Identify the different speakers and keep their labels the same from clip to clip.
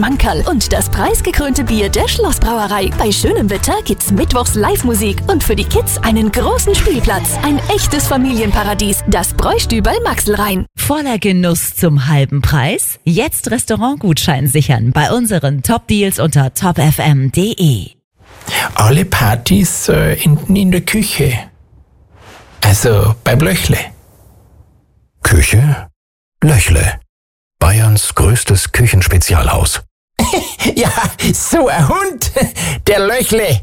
Speaker 1: Schmankerl und das preisgekrönte Bier der Schlossbrauerei. Bei schönem Wetter gibt's mittwochs Live-Musik und für die Kids einen großen Spielplatz. Ein echtes Familienparadies, das Bräustüberl Maxelrhein.
Speaker 2: Voller Genuss zum halben Preis? Jetzt Restaurantgutschein sichern bei unseren Top-Deals unter topfm.de.
Speaker 3: Alle Partys enden in der Küche. Also beim Löchle.
Speaker 4: Küche? Löchle. Bayerns größtes Küchenspezialhaus.
Speaker 3: Ja, so ein Hund, der Löchle.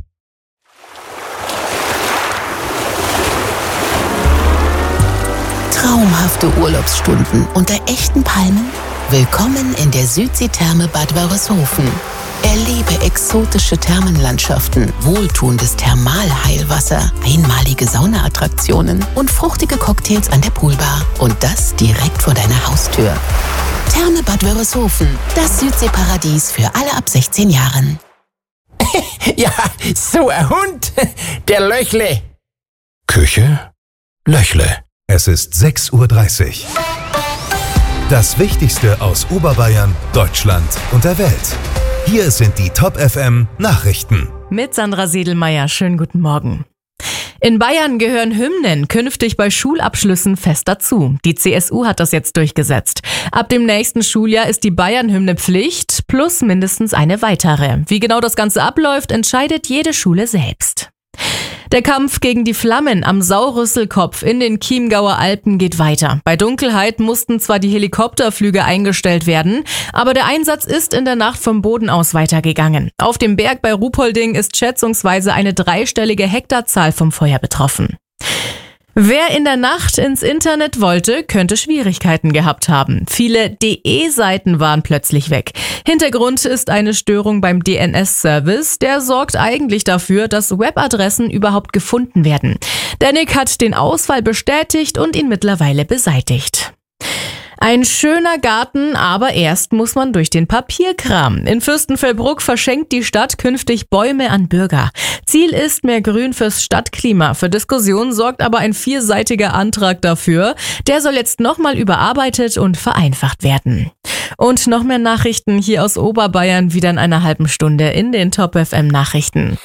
Speaker 5: Traumhafte Urlaubsstunden unter echten Palmen? Willkommen in der Südseetherme Bad Wörishofen. Erlebe exotische Thermenlandschaften, wohltuendes Thermalheilwasser, einmalige Saunaattraktionen und fruchtige Cocktails an der Poolbar. Und das direkt vor deiner Haustür. Therme Bad Wörishofen, das Südseeparadies für alle ab 16 Jahren.
Speaker 3: Ja, so ein Hund, der Löchle.
Speaker 4: Küche? Löchle.
Speaker 6: Es ist 6:30 Uhr. Das Wichtigste aus Oberbayern, Deutschland und der Welt. Hier sind die Top FM Nachrichten.
Speaker 7: Mit Sandra Sedelmeier, schönen guten Morgen. In Bayern gehören Hymnen künftig bei Schulabschlüssen fest dazu. Die CSU hat das jetzt durchgesetzt. Ab dem nächsten Schuljahr ist die Bayern-Hymne Pflicht plus mindestens eine weitere. Wie genau das Ganze abläuft, entscheidet jede Schule selbst. Der Kampf gegen die Flammen am Saurüsselkopf in den Chiemgauer Alpen geht weiter. Bei Dunkelheit mussten zwar die Helikopterflüge eingestellt werden, aber der Einsatz ist in der Nacht vom Boden aus weitergegangen. Auf dem Berg bei Ruhpolding ist schätzungsweise eine 3-stellige Hektarzahl vom Feuer betroffen. Wer in der Nacht ins Internet wollte, könnte Schwierigkeiten gehabt haben. Viele DE-Seiten waren plötzlich weg. Hintergrund ist eine Störung beim DNS-Service. Der sorgt eigentlich dafür, dass Webadressen überhaupt gefunden werden. Danik hat den Ausfall bestätigt und ihn mittlerweile beseitigt. Ein schöner Garten, aber erst muss man durch den Papierkram. In Fürstenfeldbruck verschenkt die Stadt künftig Bäume an Bürger. Ziel ist mehr Grün fürs Stadtklima. Für Diskussionen sorgt aber ein 4-seitiger Antrag dafür. Der soll jetzt nochmal überarbeitet und vereinfacht werden. Und noch mehr Nachrichten hier aus Oberbayern wieder in einer halben Stunde in den Top FM Nachrichten.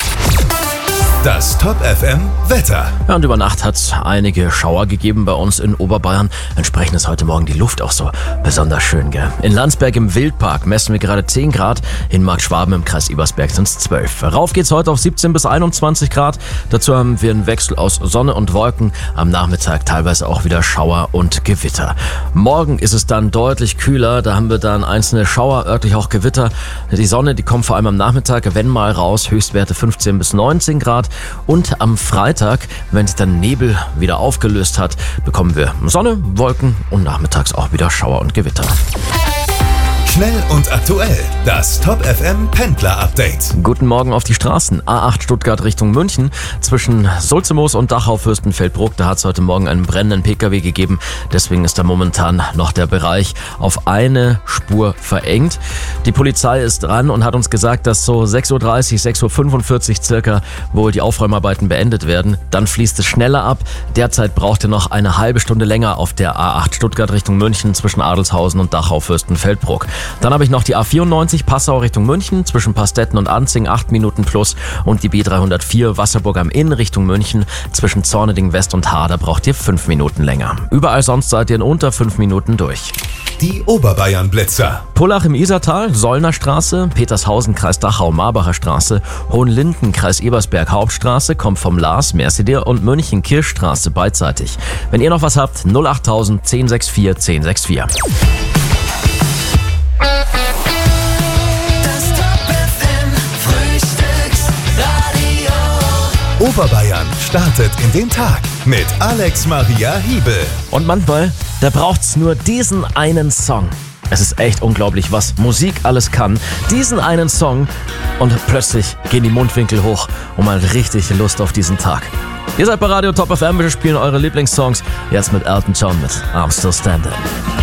Speaker 6: Das Top FM Wetter.
Speaker 8: Ja, und über Nacht hat es einige Schauer gegeben bei uns in Oberbayern. Entsprechend ist heute Morgen die Luft auch so besonders schön, gell? In Landsberg im Wildpark messen wir gerade 10 Grad. In Markschwaben im Kreis Ebersberg sind es 12. Rauf geht's heute auf 17 bis 21 Grad. Dazu haben wir einen Wechsel aus Sonne und Wolken. Am Nachmittag teilweise auch wieder Schauer und Gewitter. Morgen ist es dann deutlich kühler. Da haben wir dann einzelne Schauer, örtlich auch Gewitter. Die Sonne, die kommt vor allem am Nachmittag, wenn mal raus. Höchstwerte 15 bis 19 Grad. Und am Freitag, wenn sich dann Nebel wieder aufgelöst hat, bekommen wir Sonne, Wolken und nachmittags auch wieder Schauer und Gewitter.
Speaker 6: Schnell und aktuell. Das Top FM Pendler Update.
Speaker 8: Guten Morgen auf die Straßen. A8 Stuttgart Richtung München. Zwischen Sulzemoos und Dachau-Fürstenfeldbruck. Da hat es heute Morgen einen brennenden Pkw gegeben. Deswegen ist da momentan noch der Bereich auf eine Spur verengt. Die Polizei ist dran und hat uns gesagt, dass so 6:30 Uhr, 6:45 Uhr circa wohl die Aufräumarbeiten beendet werden. Dann fließt es schneller ab. Derzeit braucht ihr noch eine halbe Stunde länger auf der A8 Stuttgart Richtung München zwischen Adelshausen und Dachau-Fürstenfeldbruck. Dann habe ich noch die A94 Passau Richtung München zwischen Pastetten und Anzing 8 Minuten plus und die B304 Wasserburg am Inn Richtung München zwischen Zorneding West und Haar, da braucht ihr 5 Minuten länger. Überall sonst seid ihr in unter 5 Minuten durch.
Speaker 6: Die Oberbayern-Blitzer.
Speaker 8: Pullach im Isartal, Sollner Straße, Petershausen, Kreis Dachau, Marbacher Straße, Hohenlinden, Kreis Ebersberg, Hauptstraße, kommt vom Lars, Mercedier und München, Kirchstraße beidseitig. Wenn ihr noch was habt, 08000 1064 1064.
Speaker 6: Oberbayern startet in den Tag mit Alex Maria Hiebel.
Speaker 8: Und manchmal, da braucht's nur diesen einen Song. Es ist echt unglaublich, was Musik alles kann. Diesen einen Song und plötzlich gehen die Mundwinkel hoch und man hat richtig Lust auf diesen Tag. Ihr seid bei Radio Top FM, wir spielen eure Lieblingssongs. Jetzt mit Elton John mit I'm Still Standing.